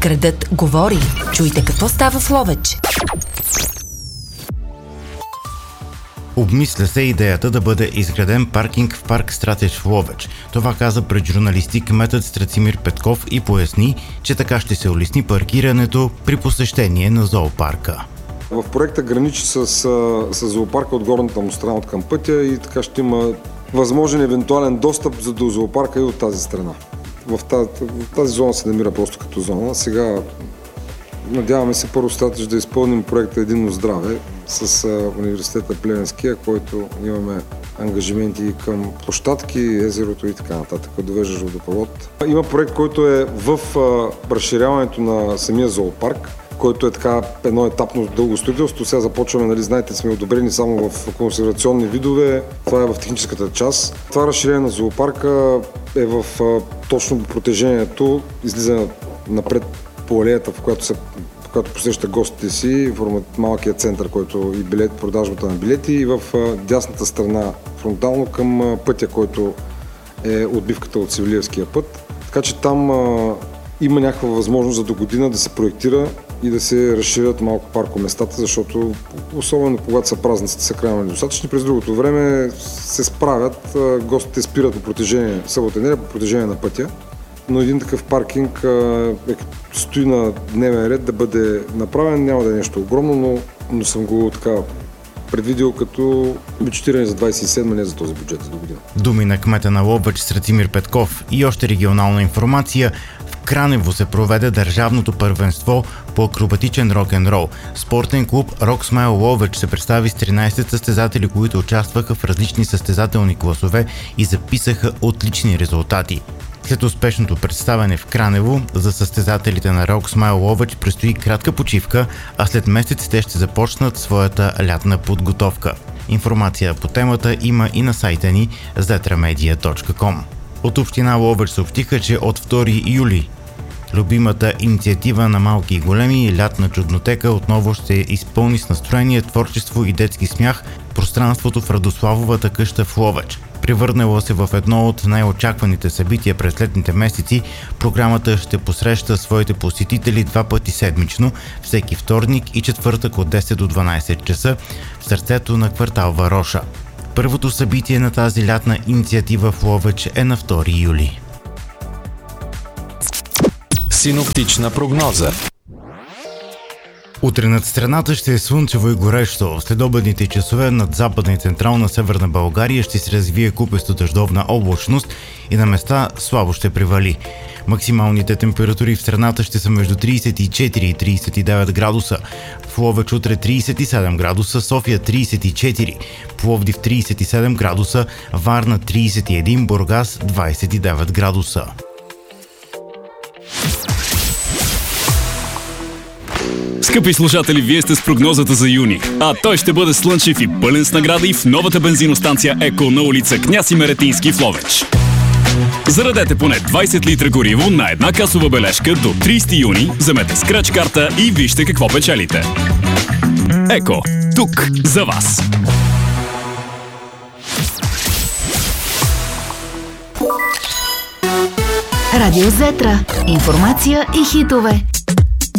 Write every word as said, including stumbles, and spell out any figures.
Градът говори. Чуйте какво става в Ловеч. Обмисля се идеята да бъде изграден паркинг в парк Стратеж в Ловеч. Това каза пред журналисти кметът Страцимир Петков и поясни, че така ще се улесни паркирането при посещение на зоопарка. В проекта граничи с, с зоопарка от горната му страна от към пътя и така ще има възможен евентуален достъп за до зоопарка и от тази страна. В тази, в тази зона се намира просто като зона. Сега надяваме се първо Стратеж да изпълним проекта Единно здраве с а, университета Плевенския, който имаме ангажименти към площадки, езерото и така нататък, довеждаш водопровод. Има проект, който е в а, разширяването на самия зоопарк, който е така едно етапно дълго строителство. Сега започваме, нали, знаете, сме одобрени само в консервационни видове. Това е в техническата част. Това разширение на зоопарка е в а, точно протежението, излиза напред по алеята, в която се когато посреща гостите си, малкия център, който и билет, продажбата на билети, и в а, дясната страна фронтално към а, пътя, който е отбивката от Севлиевския път. Така че там а, има някаква възможност за до година да се проектира и да се разширят малко паркоместата, защото особено когато са празниците, са крайно недостатъчни. През другото време се справят, а, гостите спират по протежение, събота и неделя по протежение на пътя. Но един такъв паркинг е, стои на дневен ред да бъде направен. Няма да е нещо огромно, но, но съм го така предвидил като бюджетиране за двадесет и седма, не за този бюджет за до година. Думи на кмета на Ловеч Страцимир Петков. И още регионална информация. В Кранево се проведе държавното първенство по акробатичен рок-н-рол. Спортен клуб Rock Smile Ловеч се представи с тринадесет състезатели, които участваха в различни състезателни класове и записаха отлични резултати. След успешното представяне в Кранево, за състезателите на Rock Smile Ловеч предстои кратка почивка, а след месец те ще започнат своята лятна подготовка. Информация по темата има и на сайта ни зетра медия точка ком. От община Ловеч съобщиха, че от втори юли любимата инициатива на малки и големи лятна чуднотека отново ще изпълни с настроение, творчество и детски смях пространството в Радославовата къща в Ловеч. Превърнало се в едно от най-очакваните събития през летните месеци, програмата ще посреща своите посетители два пъти седмично, всеки вторник и четвъртък от десет до дванадесет часа в сърцето на квартал Вароша. Първото събитие на тази лятна инициатива в Ловеч е на втори юли. Синоптична прогноза. Утре над страната ще е слънчево и горещо. След обедните часове над западна и централна Северна България ще се развие купесто дъждовна облачност и на места слабо ще превали. Максималните температури в страната ще са между тридесет и четири и тридесет и девет градуса. В Ловеч утре тридесет и седем градуса, София тридесет и четири, Пловдив тридесет и седем градуса, Варна тридесет и един, Бургас двадесет и девет градуса. Скъпи слушатели, вие сте с прогнозата за юни. А той ще бъде слънчев и пълен с награди в новата бензиностанция Еко на улица Княз Имеретински в Ловеч. Зарадете поне двадесет литра гориво на една касова бележка до тридесети юни, вземете скреч карта и вижте какво печелите. Еко, тук за вас! Радио Зетра. Информация и хитове.